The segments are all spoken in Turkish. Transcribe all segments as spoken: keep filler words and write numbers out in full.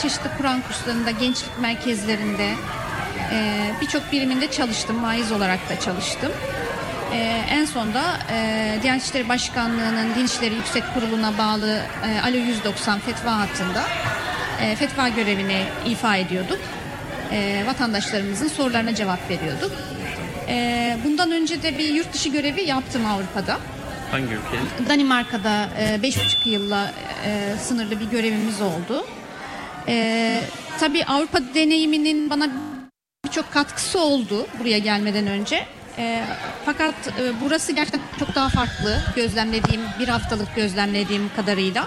çeşitli Kur'an kurslarında, gençlik merkezlerinde, e, birçok biriminde çalıştım. Vaiz olarak da çalıştım. E, en son da e, Diyanet İşleri Başkanlığı'nın Din İşleri Yüksek Kurulu'na bağlı e, Alo yüz doksan fetva hattında e, fetva görevini ifa ediyorduk. E, vatandaşlarımızın sorularına cevap veriyorduk. E, bundan önce de bir yurt dışı görevi yaptım Avrupa'da. Hangi ülke? Danimarka'da e, beş buçuk yılla e, sınırlı bir görevimiz oldu. E, tabii Avrupa deneyiminin bana birçok katkısı oldu buraya gelmeden önce. E, fakat e, burası gerçekten çok daha farklı gözlemlediğim, bir haftalık gözlemlediğim kadarıyla.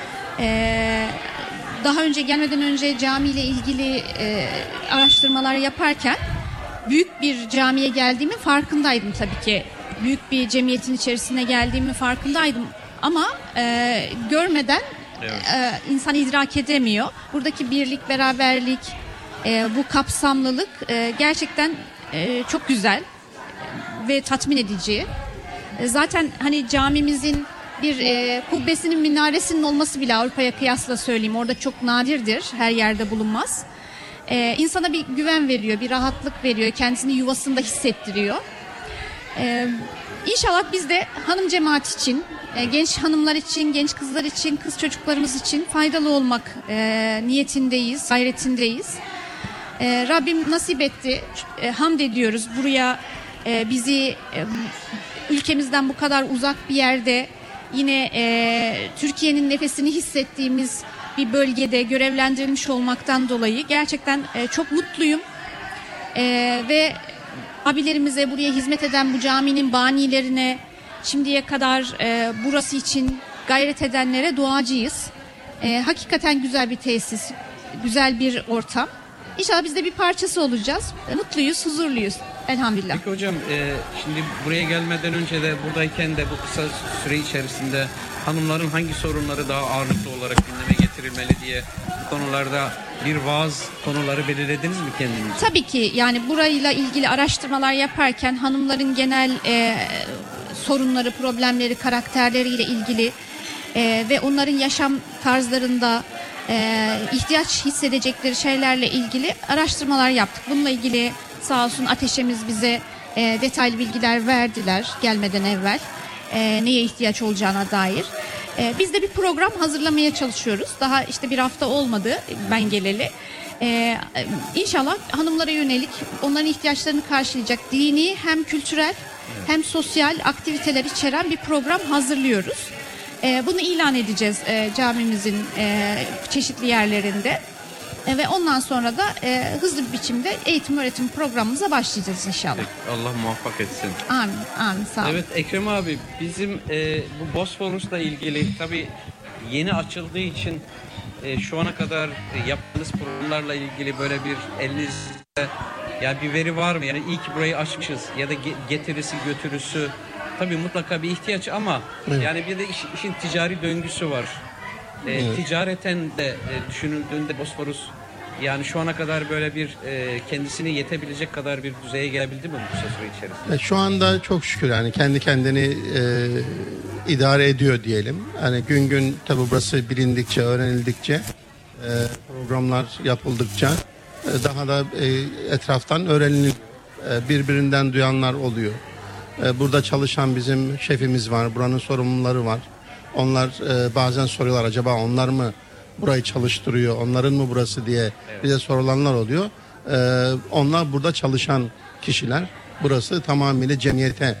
E, daha önce gelmeden önce camiyle ilgili e, araştırmalar yaparken büyük bir camiye geldiğimin farkındaydım tabii ki. Büyük bir cemiyetin içerisine geldiğimin farkındaydım. Ama e, görmeden evet. e, insan idrak edemiyor. Buradaki birlik, beraberlik, e, bu kapsamlılık e, gerçekten e, çok güzel ve tatmin edici. E, zaten hani camimizin bir e, kubbesinin, minaresinin olması bile Avrupa'ya kıyasla söyleyeyim. Orada çok nadirdir, her yerde bulunmaz. E, insana bir güven veriyor, bir rahatlık veriyor, kendisini yuvasında hissettiriyor. Ee, İnşallah biz de hanım cemaat için, e, genç hanımlar için, genç kızlar için, kız çocuklarımız için faydalı olmak e, niyetindeyiz, gayretindeyiz. E, Rabbim nasip etti, e, hamd ediyoruz buraya e, bizi e, ülkemizden bu kadar uzak bir yerde yine e, Türkiye'nin nefesini hissettiğimiz bir bölgede görevlendirilmiş olmaktan dolayı gerçekten e, çok mutluyum e, ve abilerimize, buraya hizmet eden bu caminin banilerine, şimdiye kadar e, burası için gayret edenlere duacıyız. E, hakikaten güzel bir tesis, güzel bir ortam. İnşallah biz de bir parçası olacağız. E, mutluyuz, huzurluyuz. Elhamdülillah. Peki hocam, e, şimdi buraya gelmeden önce de buradayken de bu kısa süre içerisinde hanımların hangi sorunları daha ağırlıklı olarak gündeme getirilmeli diye bu konularda bir vaaz konuları belirlediniz mi kendiniz? Tabii ki, yani burayla ilgili araştırmalar yaparken hanımların genel e, sorunları, problemleri, karakterleriyle ilgili e, ve onların yaşam tarzlarında e, ihtiyaç hissedecekleri şeylerle ilgili araştırmalar yaptık. Bununla ilgili sağ olsun Ateşemiz bize e, detaylı bilgiler verdiler gelmeden evvel. E, neye ihtiyaç olacağına dair. E, biz de bir program hazırlamaya çalışıyoruz. Daha işte bir hafta olmadı ben geleli. E, İnşallah hanımlara yönelik onların ihtiyaçlarını karşılayacak dini hem kültürel hem sosyal aktiviteler içeren bir program hazırlıyoruz. E, bunu ilan edeceğiz e, camimizin e, çeşitli yerlerinde. E, ve ondan sonra da e, hızlı bir biçimde eğitim öğretim programımıza başlayacağız inşallah. Allah muvaffak etsin. Amin, amin, sağ olun. Evet Ekrem abi, bizim e, bu Bosforus'la ilgili tabii yeni açıldığı için e, şu ana kadar e, yaptığınız programlarla ilgili böyle bir elinizde ya bir veri var mı? Yani iyi ki burayı açmışız ya da getirisi götürüsü tabii mutlaka bir ihtiyaç ama evet. Yani bir de iş, işin ticari döngüsü var. E, evet. Ticareten de e, düşünüldüğünde Bosforus yani şu ana kadar böyle bir e, kendisine yetebilecek kadar bir düzeye gelebildi mi bu süre içerisinde? Şu anda çok şükür yani kendi kendini e, idare ediyor diyelim. Yani gün gün tabii burası bilindikçe, öğrenildikçe, e, programlar yapıldıkça e, daha da e, etraftan öğreniliyor. E, birbirinden duyanlar oluyor. E, burada çalışan bizim şefimiz var, buranın sorumluları var. Onlar e, bazen soruyorlar acaba onlar mı burayı çalıştırıyor, onların mı burası diye evet. Bize sorulanlar oluyor. Ee, onlar burada çalışan kişiler. Burası tamamıyla cemiyete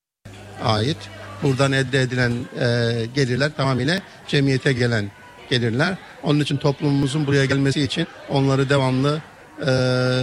ait. Buradan elde edilen e, gelirler tamamıyla cemiyete gelen gelirler. Onun için toplumumuzun buraya gelmesi için onları devamlı e,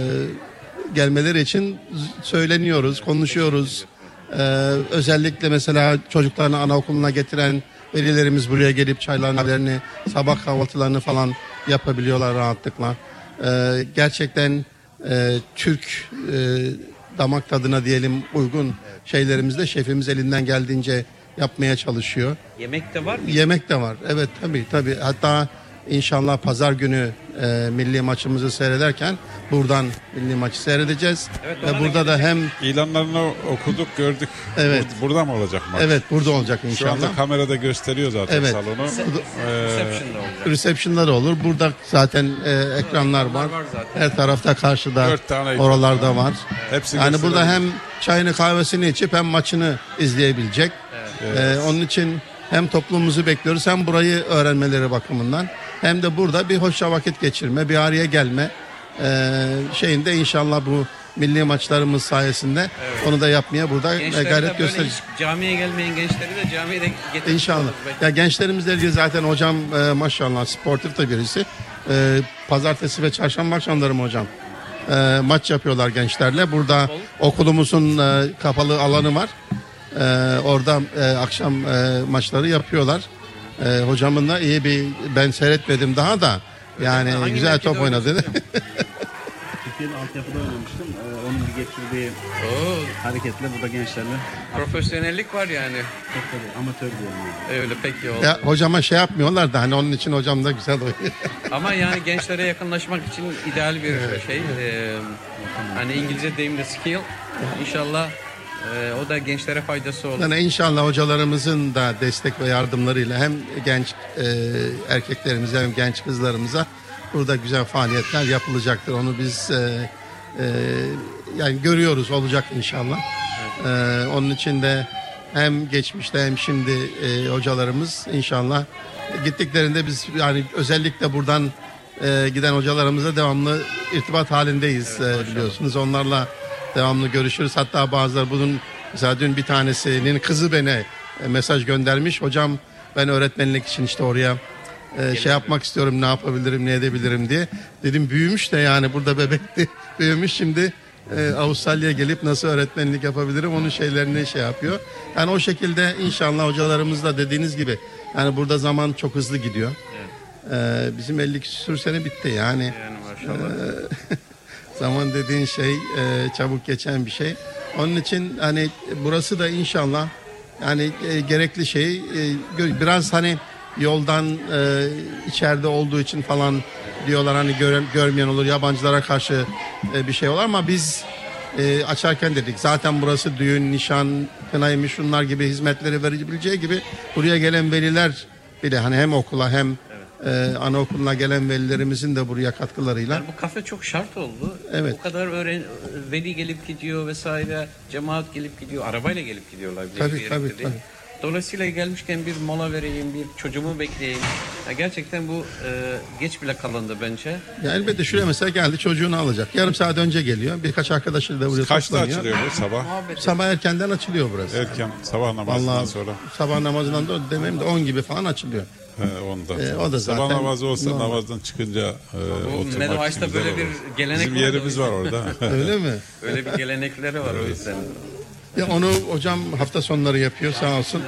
gelmeleri için söyleniyoruz, konuşuyoruz. Ee, özellikle mesela çocuklarını anaokuluna getiren velilerimiz buraya gelip çaylarını, sabah kahvaltılarını falan yapabiliyorlar rahatlıkla. Ee, gerçekten e, Türk e, damak tadına diyelim uygun şeylerimizde şefimiz elinden geldiğince yapmaya çalışıyor. Yemek de var mı? Yemek de var. Evet tabii tabii. Hatta İnşallah pazar günü e, milli maçımızı seyrederken buradan milli maçı seyredeceğiz. Evet, Ve ona da burada da hem İlanlarını okuduk, gördük. Evet. Bur- Burada mı olacak maç? evet burada olacak Şu inşallah. anda kamerada gösteriyor zaten Evet. salonu. Ee, Reception'da olacak. Reception'da da olur. Burada zaten e, ekranlar var. var zaten. Her tarafta karşıda Dört tane ekran oralarda var. Hepsi Yani gösteriyor. burada hem çayını kahvesini içip hem maçını izleyebilecek. Ee, onun için hem toplumumuzu bekliyoruz hem burayı öğrenmeleri bakımından hem de burada bir hoşça vakit geçirme, bir araya gelme e, şeyinde inşallah bu milli maçlarımız sayesinde onu da yapmaya burada Gençlere de gayret böyle göstereceğiz. hiç camiye gelmeyen gençleri de camiye de getirmiş İnşallah. oluruz belki. Ya gençlerimizle ilgili zaten hocam e, maşallah sportif de birisi. E, pazartesi ve çarşamba akşamları mı hocam? E, maç yapıyorlar gençlerle. Burada okulumuzun e, kapalı alanı var. E, orada e, akşam e, maçları yapıyorlar. E, hocamın da iyi bir, ben seyretmedim daha da. Yani Hangi güzel mevkide top oynadı. Türkiye'nin altyapıda oynamıştım. Ee, onun bir getirdiği Oo, hareketle burada gençlerle profesyonellik var yani. çok da amatör diyorum. Yani. Öyle peki oldu. Ya hocama şey yapmıyorlar da hani onun için hocam da güzel oynuyor. Ama yani gençlere yakınlaşmak için ideal bir şey. Ee, hani İngilizce deyimle skill. İnşallah e, o da gençlere faydası olur. Yani inşallah hocalarımızın da destek ve yardımlarıyla hem genç e, erkeklerimize hem genç kızlarımıza burada güzel faaliyetler yapılacaktır. Onu biz e, e, yani görüyoruz, olacak inşallah. E, onun için de hem geçmişte hem şimdi e, hocalarımız inşallah gittiklerinde biz yani özellikle buradan e, giden hocalarımızla devamlı irtibat halindeyiz e, biliyorsunuz. Onlarla devamlı görüşürüz. Hatta bazıları bunun mesela dün bir tanesinin kızı bana e, mesaj göndermiş. Hocam ben öğretmenlik için işte oraya e, şey yapmak istiyorum, ne yapabilirim, ne edebilirim diye. Dedim büyümüş de yani burada bebekti. Büyümüş şimdi e, Avustralya'ya gelip nasıl öğretmenlik yapabilirim onun şeylerini şey yapıyor. Yani o şekilde inşallah hocalarımız da dediğiniz gibi yani burada zaman çok hızlı gidiyor. E, bizim elli küsur sene bitti yani. Yani maşallah. Zaman dediğin şey e, çabuk geçen bir şey. Onun için hani burası da inşallah yani e, gerekli şey e, gö- biraz hani yoldan e, içeride olduğu için falan diyorlar hani gören, görmeyen olur yabancılara karşı e, bir şey olur ama biz e, açarken dedik zaten burası düğün, nişan, kınaymış şunlar gibi hizmetleri verebileceği gibi buraya gelen veliler bile hani hem okula hem e, anaokuluna gelen velilerimizin de buraya katkılarıyla. Yani bu kafe çok şart oldu. Evet. O kadar öğren veli gelip gidiyor vesaire, cemaat gelip gidiyor, arabayla gelip gidiyorlar. Bir Tabii, yere tabii, değil. tabii. Dolayısıyla gelmişken bir mola vereyim, bir çocuğumu bekleyeyim. Ya gerçekten bu e, geç bile kalındı bence. Ya elbette şuraya mesela geldi çocuğunu alacak. Yarım saat önce geliyor. Birkaç arkadaşıyla da buraya Kaçta toplanıyor. açılıyor bu sabah? Muhabbet. Sabah erkenden açılıyor burası. Erken sabah namazından Vallahi sonra. sabah namazından da demeyeyim de on gibi falan açılıyor. He, onda. E, o da sabah zaten namazı olsa normal. namazdan çıkınca e, Bu oturmak Meadowhouse'da güzel böyle bir olur. gelenek Bizim var da o yerimiz var orada. Öyle mi? Öyle bir gelenekleri var o yüzden. Ya onu hocam hafta sonları yapıyor sağ olsun.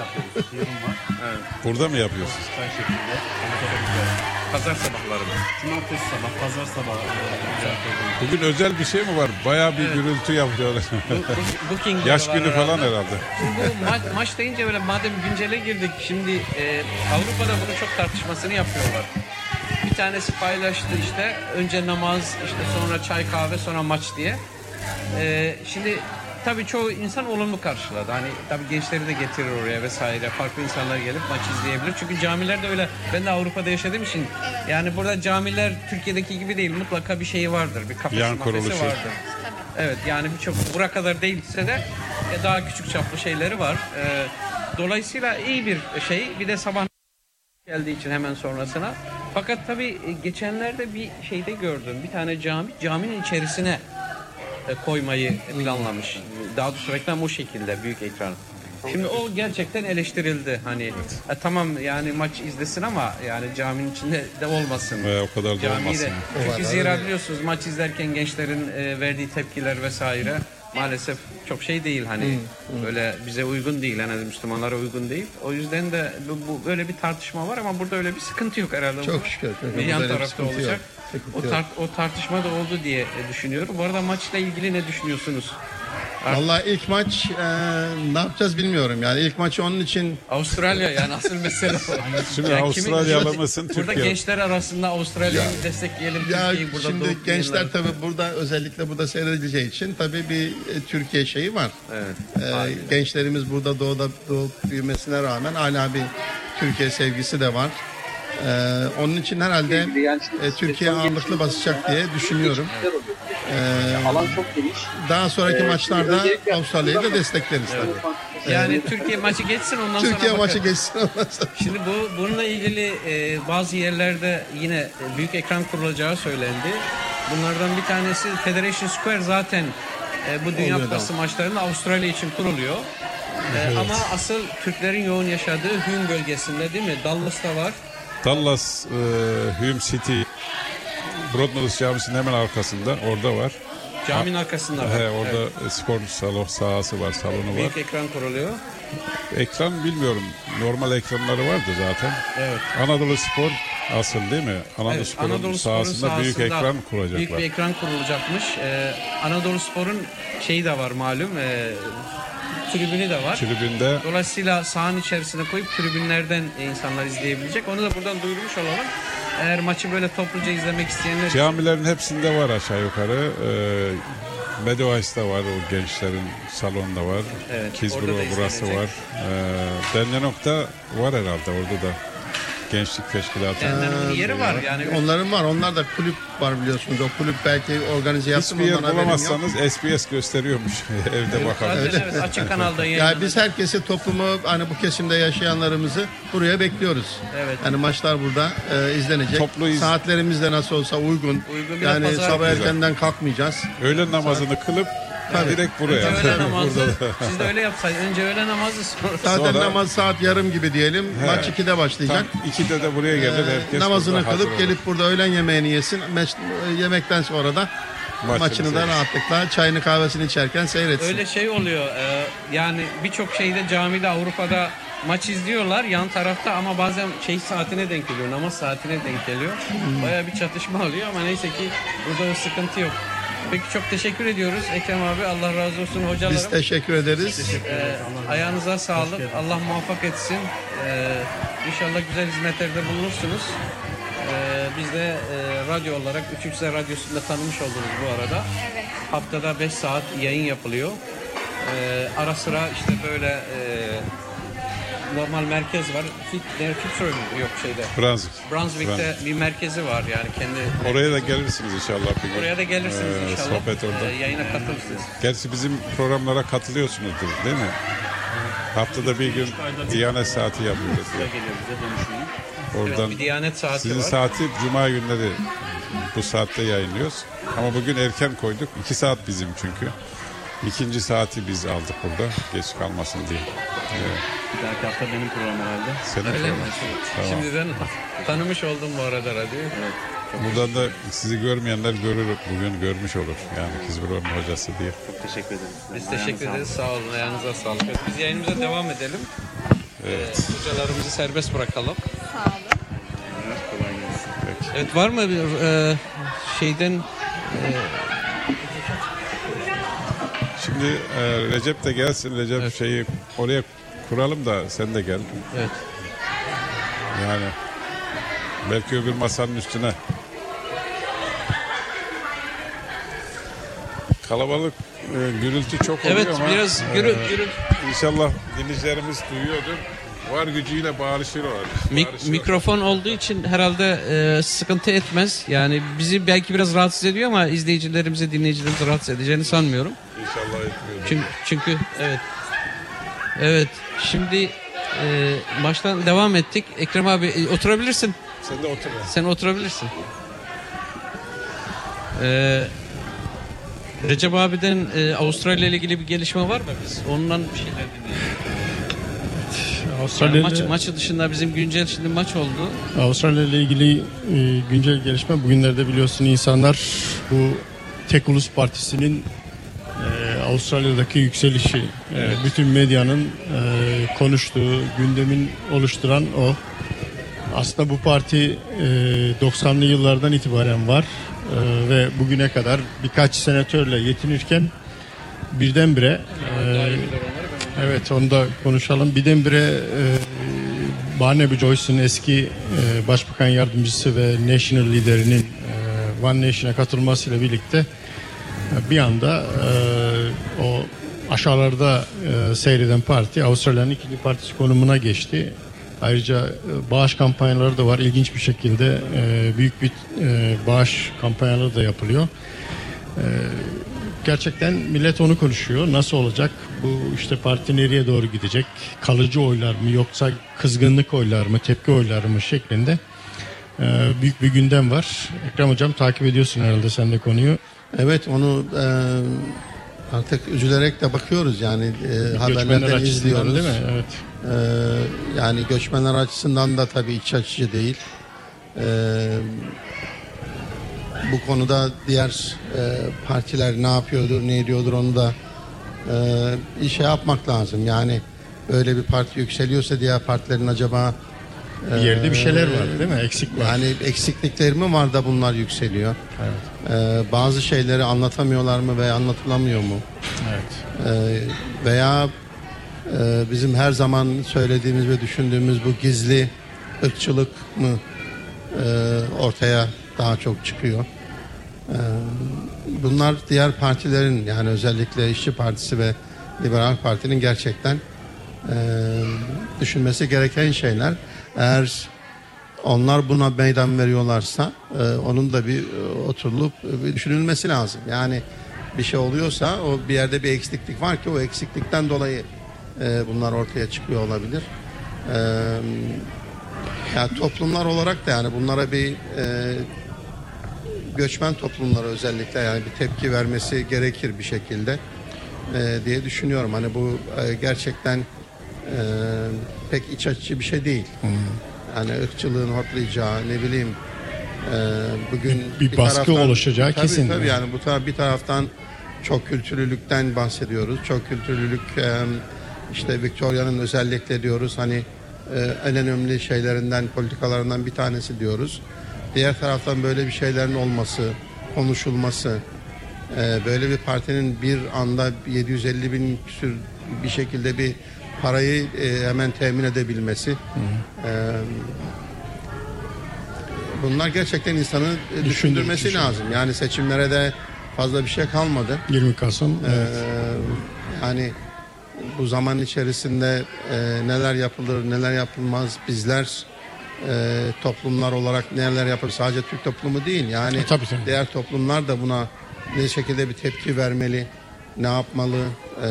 Burada mı yapıyorsunuz? Çay şeklinde. Pazar sabahları mı? Cumartesi sabah, pazar sabah. e, güzel program. Bugün özel bir şey mi var? Bayağı bir gürültü yapıyorlar. Bu- Booking Yaş var günü falan herhalde. Şimdi bu ma- maç deyince böyle madem güncele girdik şimdi e, Avrupa'da bunu çok tartışmasını yapıyorlar. Bir tanesi paylaştı işte önce namaz işte sonra çay kahve sonra maç diye. E, şimdi tabii çoğu insan olumlu karşıladı. Hani tabii gençleri de getirir oraya vesaire. Farklı insanlar gelip maç izleyebilir. Çünkü camiler de öyle. Ben de Avrupa'da yaşadığım için yani burada camiler Türkiye'deki gibi değil. Mutlaka bir şeyi vardır. Bir kafesi Yan mafesi kuruluşu. vardır. Evet yani birçok buraya kadar değilse de e, daha küçük çaplı şeyleri var. E, dolayısıyla iyi bir şey. Bir de sabah geldiği için hemen sonrasına. Fakat tabii e, geçenlerde bir şeyde gördüm. Bir tane cami caminin içerisine e, koymayı planlamış. Daha doğrusu reklam o şekilde büyük ekran. Şimdi o gerçekten eleştirildi. Hani e, tamam yani maç izlesin ama yani caminin içinde de olmasın. Ve o kadar da Camiyi olmasın. de. Çünkü zira biliyorsunuz maç izlerken gençlerin e, verdiği tepkiler vesaire maalesef çok şey değil hani böyle bize uygun değil yani Müslümanlara uygun değil. O yüzden de bu, bu böyle bir tartışma var ama burada öyle bir sıkıntı yok herhalde. Çok şükür. çok Bir şükür. yan Böyle bir tarafta sıkıntı olacak. yok. Sıkıntı O, yok. tar- o tartışma da oldu diye e, düşünüyorum. Bu arada maçla ilgili ne düşünüyorsunuz? Vallahi ilk maç e, ne yapacağız bilmiyorum. Yani ilk maçı onun için Avustralya yani asıl mesele o. Şimdi Yani Avustralyalı kimin- mısın, Burada Türkiye? gençler arasında Avustralya'yı destekleyelim. ya Türkiye'yi burada şimdi doğup gençler büyüyorlar. tabii burada özellikle burada seyredileceği için tabii bir e, Türkiye şeyi var. Evet. E, gençlerimiz burada doğuda doğup büyümesine rağmen hala bir Türkiye sevgisi de var. E, onun için herhalde e, Türkiye ağırlıklı basacak diye düşünüyorum. E, Alan çok geniş. daha sonraki Ee, maçlarda öncelikle- Avustralya'yı da destekleriz tabii. Yani Türkiye maçı geçsin ondan sonra Türkiye maçı bakarız. geçsin ondan sonra. Şimdi bu bununla ilgili e, bazı yerlerde yine e, büyük ekran kurulacağı söylendi. Bunlardan bir tanesi Federation Square zaten e, bu Dünya Oluyor, Kupası maçlarında Avustralya için kuruluyor. E, Ama asıl Türklerin yoğun yaşadığı Hume bölgesinde değil mi? Dallas'ta var. Dallas, e, Hume City, Broadmeadows Camisi'nin hemen arkasında. Orada var. Caminin arkasında var. He, orada Evet. spor salon sahası var, salonu var. Büyük ekran kuruluyor. Ekran bilmiyorum. Normal ekranları vardı zaten. Evet. Anadolu Spor asıl değil mi? Anadolu Evet, Spor'un Anadolu Spor'un sahasında büyük sahasında ekran kuracaklar. Büyük bir ekran kurulacakmış. Ee, Anadolu Spor'un şeyi de var malum. E, tribünü de var. Tribünde Dolayısıyla sahanın içerisine koyup tribünlerden insanlar izleyebilecek. Onu da buradan duyurmuş olalım. Eğer maçı böyle topluca izlemek isteyenler için camilerin hepsinde var aşağı yukarı. Ee, Meadowhouse'da var, o gençlerin salonunda var. Evet, Kizbro orada da burası izlenecek. var. Ee, Denlenok'ta var herhalde orada da. Gençlik teşkilatı. Denlenok'un yeri var. Yani Onların var. Onlar da kulüp var biliyorsunuz. O kulüp belki organize yaptı mı Hiçbir yer ondan haberim yok. bulamazsanız S B S gösteriyormuş evde bakalım. zaten evet, açık kanalda Ya yayınlanacak. biz herkesi, toplumu, hani bu kesimde yaşayanlarımızı buraya bekliyoruz. Evet. Yani maçlar burada e, izlenecek. Toplu iz- Saatlerimiz de nasıl olsa uygun. Uygun, bir de Yani pazar sabah günü. erkenden kalkmayacağız. Öğlen namazını kılıp direkt buraya. Önce öğle namazı, siz de öyle yapsaydınız. Önce öğle namazı sonra. Zaten Sonra- namaz saat yarım gibi diyelim. He. Maç ikide başlayacak. Tam ikide de buraya gelir Ee, herkes. namazını burada hazır kılıp olur. gelip burada öğlen yemeğini yesin. Meç- yemekten sonra da Maçını maçını da seyretsin. rahatlıkla çayını kahvesini içerken seyretsin. Öyle şey oluyor. e, yani birçok şeyde camide Avrupa'da maç izliyorlar yan tarafta ama bazen şey saatine denk geliyor. Namaz saatine denk geliyor. Baya bir çatışma oluyor ama neyse ki burada o sıkıntı yok. Peki çok teşekkür ediyoruz Ekrem abi. Allah razı olsun hocalarım. Biz teşekkür ederiz. Ee, ayağınıza sağlık. Allah muvaffak etsin. Ee, inşallah güzel hizmetlerde bulunursunuz. Ee, biz de e, radyo olarak üç üç Z Radyosu'nda tanımış oldunuz bu arada. Evet. Haftada beş saat yayın yapılıyor. Ee, ara sıra işte böyle e, normal merkez var. Fit, ne, Fitzroy mu? Yok şeyde. Brunswick. Brunswick'te bir merkezi var yani kendi. Oraya da gelirsiniz inşallah bir gün. Oraya da gelirsiniz Ee, inşallah. Sohbet orada. Ee, yayına katılırsınız. Gerçi bizim programlara katılıyorsunuzdur değil mi? Haftada bir gün Diyanet saati yapıyoruz. Geliyor bize dönüşünü. Oradan Evet, bir Diyanet saati sizin var. saati Cuma günleri bu saatte yayınlıyoruz. Ama bugün erken koyduk. İki saat bizim çünkü. İkinci saati biz aldık burada. Geç kalmasın diye. Evet. Bir dahaki hafta benim program herhalde. Senin Öyle mi? programın. Tamam. Şimdiden tanımış oldum bu arada radyoyu. Buradan da sizi görmeyenler görür, bugün görmüş olur. Yani Kizbro'nun hocası diye. Çok teşekkür ederiz. Biz teşekkür ederiz. Sağ olun. Ayağınıza sağlık. Evet, biz yayınımıza devam edelim. Evet. Ee, hocalarımızı serbest bırakalım. Sağ olun. Kolay gelsin. Evet, var mı bir e, şeyden Şimdi e, Recep de gelsin. Recep Evet. şeyi oraya kuralım da sen de gel. evet. Yani belki öbür masanın üstüne. Kalabalık, e, gürültü çok oluyor Evet, ama biraz e, gürül gürül. İnşallah dinleyicilerimiz duyuyordur. Var gücüyle bağırışıyorlar. Mik- Bağırışıyor. mikrofon olduğu için herhalde e, sıkıntı etmez. Yani bizi belki biraz rahatsız ediyor ama izleyicilerimizi, dinleyicilerimizi rahatsız edeceğini sanmıyorum. İnşallah etmiyor. Çünkü, çünkü evet. Evet. Şimdi e, baştan devam ettik. Ekrem abi e, oturabilirsin. Sen de otur. ya. Sen oturabilirsin. Ee, Recep abiden e, Avustralya ile ilgili bir gelişme var mı biz? Ondan bir şeyler dinleyelim. Yani Avustralya maç, ile, maçı dışında bizim güncel şimdi maç oldu. Avustralya ile ilgili e, güncel gelişme bugünlerde biliyorsun insanlar bu Tek Ulus Partisi'nin e, Avustralya'daki yükselişi, e, bütün medyanın e, konuştuğu, gündemin oluşturan o. Aslında bu parti e, doksanlı yıllardan itibaren var e, ve bugüne kadar birkaç senatörle yetinirken birdenbire e, evet onu da konuşalım. Birdenbire e, Barnaby Joyce'un eski e, başbakan yardımcısı ve National liderinin e, One Nation'a katılmasıyla birlikte e, bir anda e, o aşağılarda e, seyreden parti Avustralya'nın ikinci partisi konumuna geçti. Ayrıca e, bağış kampanyaları da var. İlginç bir şekilde e, büyük bir e, bağış kampanyaları da yapılıyor. E, gerçekten millet onu konuşuyor. Nasıl olacak? Bu işte parti nereye doğru gidecek? Kalıcı oylar mı yoksa kızgınlık oylar mı, tepki oylar mı şeklinde e, büyük bir gündem var. Ekrem Hocam takip ediyorsun herhalde sen de konuyu. Evet, onu e, artık üzülerek de bakıyoruz yani e, haberlerden izliyoruz. Değil mi? Evet. E, yani göçmenler açısından da tabii iç açıcı değil. E, bu konuda diğer e, partiler ne yapıyordur, ne ediyordur onu da e, şey yapmak lazım. Yani böyle bir parti yükseliyorsa diğer partilerin acaba bir yerde bir şeyler var değil mi? Eksik var. Yani eksiklikleri mi var da bunlar yükseliyor? Evet. Ee, bazı şeyleri anlatamıyorlar mı veya anlatılamıyor mu? Evet. Ee, veya e, bizim her zaman söylediğimiz ve düşündüğümüz bu gizli ırkçılık mı e, ortaya daha çok çıkıyor? Ee, bunlar diğer partilerin, yani özellikle İşçi Partisi ve Liberal Parti'nin gerçekten e, düşünmesi gereken şeyler. Eğer onlar buna meydan veriyorlarsa e, onun da bir e, oturulup e, bir düşünülmesi lazım. Yani bir şey oluyorsa o bir yerde bir eksiklik var ki o eksiklikten dolayı e, bunlar ortaya çıkıyor olabilir. E, yani toplumlar olarak da yani bunlara bir e, göçmen toplumlara özellikle yani bir tepki vermesi gerekir bir şekilde e, diye düşünüyorum. Hani bu e, gerçekten e, pek iç açıcı bir şey değil. Hmm. Yani ırkçılığın hortlayacağı, ne bileyim e, bugün bir, bir baskı taraftan, oluşacağı tabii, kesin. Tabii yani bu taraf, bir taraftan çok kültürlülükten bahsediyoruz. Çok kültürlülük e, işte Victoria'nın özellikle diyoruz hani e, en önemli şeylerinden, politikalarından bir tanesi diyoruz. Diğer taraftan böyle bir şeylerin olması, konuşulması, e, böyle bir partinin bir anda yedi yüz elli bin küsür bir şekilde bir parayı e, hemen temin edebilmesi. E, bunlar gerçekten insanı e, düşündürmesi Düşündür, lazım. Yani seçimlere de fazla bir şey kalmadı. yirmi Kasım. E, evet. Yani bu zaman içerisinde e, neler yapılır, neler yapılmaz, bizler e, toplumlar olarak neler yapar, sadece Türk toplumu değil yani e, tabii, tabii. diğer toplumlar da buna ne şekilde bir tepki vermeli, ne yapmalı, e,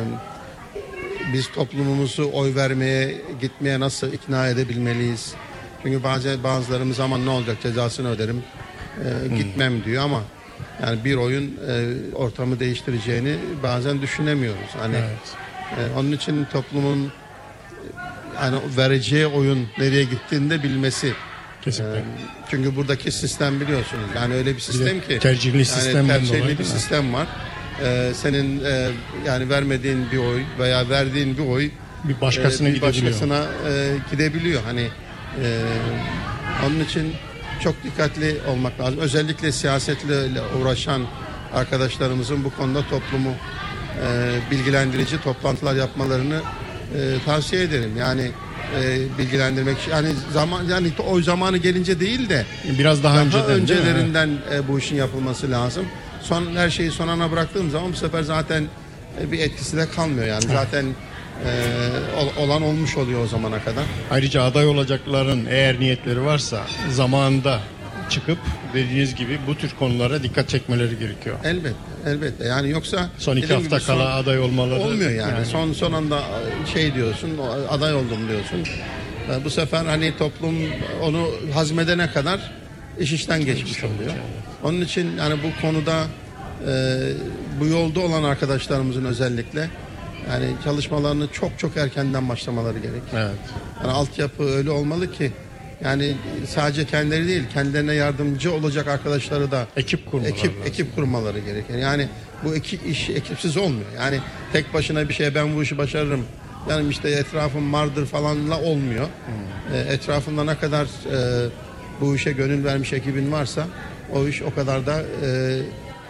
biz toplumumuzu oy vermeye gitmeye nasıl ikna edebilmeliyiz? Çünkü bazı bazılarımız zaman ne olacak, cezasını öderim e, hmm. gitmem diyor ama yani bir oyun e, ortamı değiştireceğini bazen düşünemiyoruz. Hani evet. e, onun için toplumun yani vereceği oyun nereye gittiğini de bilmesi. Kesinlikle. E, çünkü buradaki sistem biliyorsunuz. Yani öyle bir sistem ki. Tercihli yani sistemden tercihli dolayı bir sistem var. E, senin e, yani vermediğin bir oy veya verdiğin bir oy bir başkasına e, bir gidebiliyor. Başkasına e, gidebiliyor. Hani e, onun için çok dikkatli olmak lazım. Özellikle siyasetle uğraşan arkadaşlarımızın bu konuda toplumu e, bilgilendirici toplantılar yapmalarını e, tavsiye ederim. Yani e, bilgilendirmek, yani zaman yani o zamanı gelince değil de biraz daha, daha önceden, öncelerinden e, bu işin yapılması lazım. Son her şeyi son ana bıraktığım zaman bu sefer zaten e, bir etkisi de kalmıyor yani. Zaten Ee, olan olmuş oluyor o zamana kadar. Ayrıca aday olacakların eğer niyetleri varsa zamanında çıkıp dediğiniz gibi bu tür konulara dikkat çekmeleri gerekiyor. Elbette, elbette. Yani yoksa son iki hafta gibi, son, kala aday olmaları olmuyor yani. yani. Son son anda şey diyorsun, aday oldum diyorsun. Bu sefer hani toplum onu hazmedene kadar iş işten geçmiş oluyor. Onun için yani bu konuda e, bu yolda olan arkadaşlarımızın özellikle yani çalışmalarını çok çok erkenden başlamaları gerek. Evet. Yani altyapı öyle olmalı ki yani sadece kendileri değil, kendilerine yardımcı olacak arkadaşları da ekip kurmaları ekip lazım. ekip kurmaları gerekir. Yani bu ekip iş ekipsiz olmuyor. Yani tek başına bir şey ben bu işi başarırım. Yani işte etrafım vardır falanla olmuyor. Hmm. E, etrafında ne kadar e, bu işe gönül vermiş ekibin varsa o iş o kadar da e,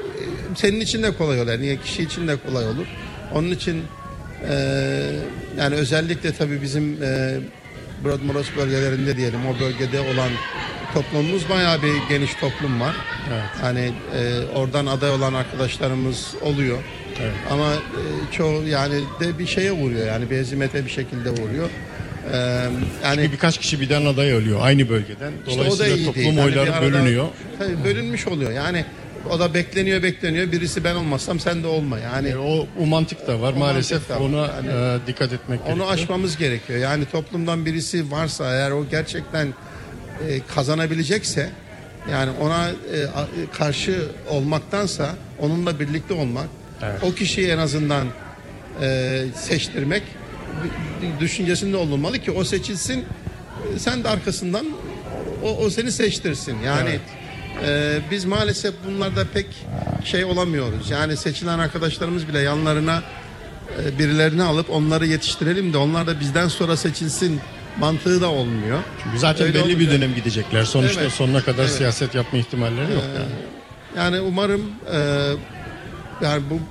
senin için de kolay olur. Niye kişi için de kolay olur. Onun için e, yani özellikle tabii bizim e, Brodmoros bölgelerinde diyelim, o bölgede olan toplumumuz bayağı bir geniş toplum var. Evet. Hani e, oradan aday olan arkadaşlarımız oluyor. Evet. Ama e, çoğu yani de bir şeye uğruyor, yani bir hezimete bir şekilde uğruyor. E, yani Birkaç kişi birden aday oluyor aynı bölgeden. İşte o da Dolayısıyla iyi toplum değil. Hani oyları bir arada- bölünüyor. Tabii bölünmüş oluyor. Yani o da bekleniyor bekleniyor. Birisi ben olmazsam sen de olma. Yani E, o, o mantık da var. O Maalesef mantık da var. ona Yani e, dikkat etmek onu gerekiyor. aşmamız gerekiyor. Yani toplumdan birisi varsa eğer, o gerçekten e, kazanabilecekse, yani ona e, a- karşı olmaktansa onunla birlikte olmak, Evet. o kişiyi en azından e, seçtirmek d- düşüncesinde olunmalı ki o seçilsin, e, sen de arkasından o, o seni seçtirsin. Yani Evet. e, biz maalesef bunlarda pek şey olamıyoruz. Yani seçilen arkadaşlarımız bile yanlarına e, birilerini alıp onları yetiştirelim de onlar da bizden sonra seçilsin mantığı da olmuyor. Çünkü zaten Öyle belli bir olunca- dönem gidecekler. Sonuçta Evet. sonuna kadar Evet. siyaset yapma ihtimalleri yok. Yani. Yani umarım e, yani bu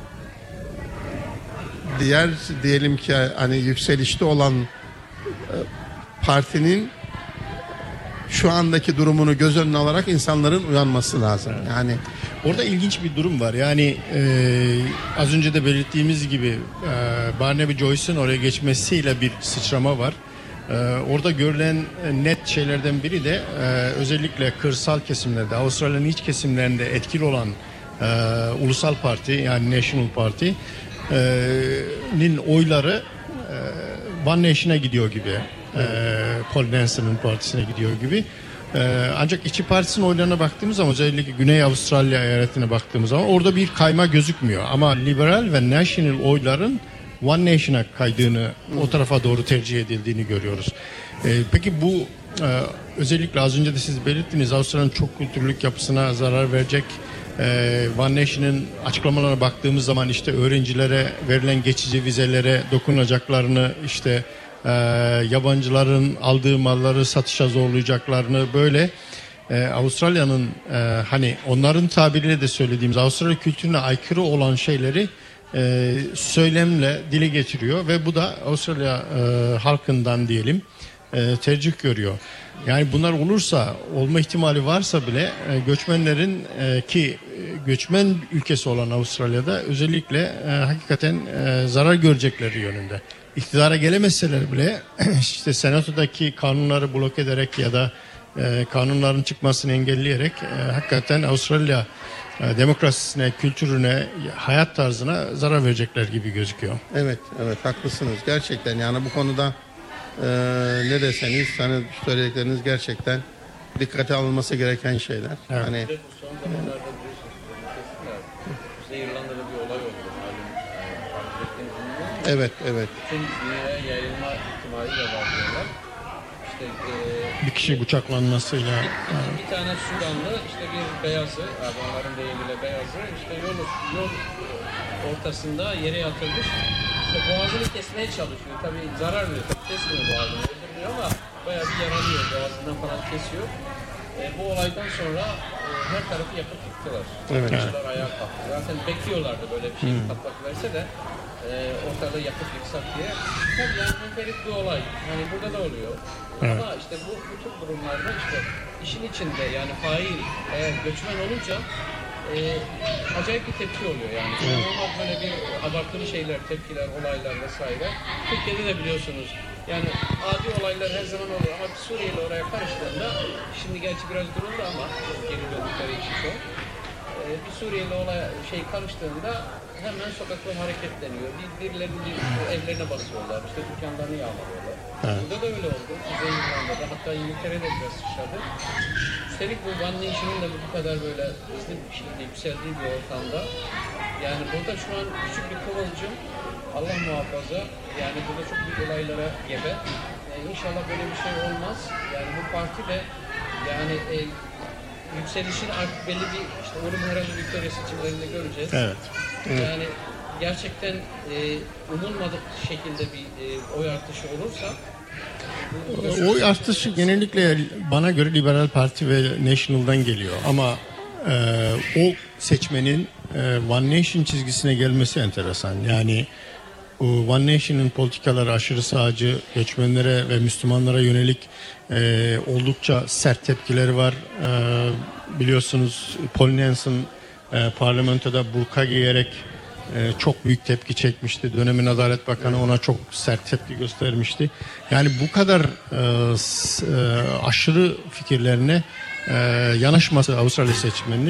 diğer diyelim ki hani yükselişte olan e, partinin şu andaki durumunu göz önüne alarak insanların uyanması lazım. Yani Orada ilginç bir durum var. Yani e, az önce de belirttiğimiz gibi e, Barnaby Joyce'un oraya geçmesiyle bir sıçrama var. E, orada görülen e, net şeylerden biri de e, özellikle kırsal kesimlerde, Avustralya'nın iç kesimlerinde etkili olan e, ulusal parti, yani National Party'nin oyları e, One Nation'a gidiyor gibi. E, Paul Nelson'ın partisine gidiyor gibi. Ee, ancak İşçi Partisi'nin oylarına baktığımız zaman, özellikle Güney Avustralya eyaletine baktığımız zaman orada bir kayma gözükmüyor. Ama liberal ve national oyların One Nation'a kaydığını, o tarafa doğru tercih edildiğini görüyoruz. Ee, peki bu e, özellikle az önce de siz belirttiniz, Avustralya'nın çok kültürlük yapısına zarar verecek. Ee, One Nation'ın açıklamalarına baktığımız zaman işte öğrencilere verilen geçici vizelere dokunacaklarını, işte Ee, yabancıların aldığı malları satışa zorlayacaklarını, böyle e, Avustralya'nın e, hani onların tabiriyle de söylediğimiz Avustralya kültürüne aykırı olan şeyleri e, söylemle dile getiriyor ve bu da Avustralya e, halkından diyelim e, tercih görüyor. Yani bunlar olursa, olma ihtimali varsa bile e, göçmenlerin e, ki e, göçmen ülkesi olan Avustralya'da özellikle e, hakikaten e, zarar görecekleri yönünde. İktidara gelemezseler bile işte senatodaki kanunları blok ederek ya da e, kanunların çıkmasını engelleyerek e, hakikaten Avustralya e, demokrasisine, kültürüne, hayat tarzına zarar verecekler gibi gözüküyor. evet evet haklısınız gerçekten. Yani bu konuda e, ne deseniz, hani söyledikleriniz gerçekten dikkate alınması gereken şeyler. Evet. Hani Son zamanlarda biliyorsunuz, Kuzey İrlanda'da bir olay oldu. Malum, fark ettiğiniz gibi. evet evet Bütün dünyaya yayılma ihtimali de var diyorlar. İşte e, Bir kişi bıçaklanmasıyla bir, bir tane Sudanlı, işte bir beyazı, abi onların deyimiyle beyazı, işte yol, yol ortasında yere yatırmış. İşte boğazını kesmeye çalışıyor. Tabii zarar veriyor. Tabii kesmiyor boğazını, öldürmüyor ama bayağı bir yaralıyor. Boğazından falan kesiyor. E, bu olaydan sonra e, her tarafı yakıp yıktılar. Evet. Çocuklar ayağa kalktı. Zaten bekliyorlardı böyle bir şey patlak verse de e, ortada yakıp yıksak diye. Tabii yani münferit bir olay. Yani burada da oluyor. Evet. Ama işte bu, bu tür durumlarda işte işin içinde yani fail eğer göçmen olunca e, acayip bir tepki oluyor yani. Normal böyle bir abartılı şeyler, tepkiler, olaylar vesaire. Türkiye'de de biliyorsunuz yani adi olaylar her zaman oluyor ama bir Suriyeli oraya karıştığında, şimdi gerçi biraz duruldu ama geri döndükleri için şu an. E, bir Suriyeli olay şey karıştığında hemen sokaklar hareketleniyor. Bir, birilerinin bir, evlerine basıyorlar, işte dükkanlarını yağmalıyorlar. Evet. Burada da öyle oldu. Kuzey İrlanda'da, hatta İngiltere'de biraz sıçradı. Üstelik bu One Nation'ın da bu kadar böyle hızlı bir şekilde yükseldiği bir ortamda, yani burada şu an küçük bir kıvılcım, Allah muhafaza, yani burada çok büyük olaylara gebe. Yani inşallah böyle bir şey olmaz. Yani bu parti de yani e, yükselişin artık belli bir, işte Urum herhalde Victoria seçimlerinde göreceğiz. evet. Yani gerçekten e, umulmadık şekilde bir e, oy artışı olursa bu- Oy artışı genellikle bana göre Liberal Parti ve National'dan geliyor ama e, o seçmenin e, One Nation çizgisine gelmesi enteresan. Yani bu One Nation'ın politikaları aşırı sağcı, göçmenlere ve Müslümanlara yönelik e, oldukça sert tepkileri var. E, biliyorsunuz Paul Nelson e, parlamentoda burka giyerek e, çok büyük tepki çekmişti. Dönemin Adalet Bakanı ona çok sert tepki göstermişti. Yani bu kadar e, s- e, aşırı fikirlerine e, yanaşması Avustralya seçmeninin